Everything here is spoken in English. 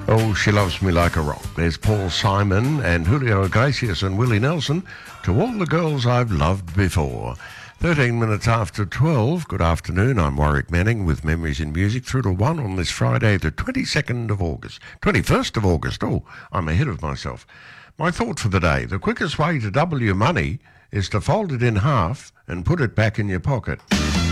Oh, She Loves Me Like a Rock. There's Paul Simon and Julio Iglesias and Willie Nelson. To All the Girls I've Loved Before. 13 minutes after 12. Good afternoon. I'm Warwick Manning with Memories in Music through to 1 on this Friday, the 22nd of August. 21st of August. Oh, I'm ahead of myself. My thought for the day. The quickest way to double your money is to fold it in half and put it back in your pocket.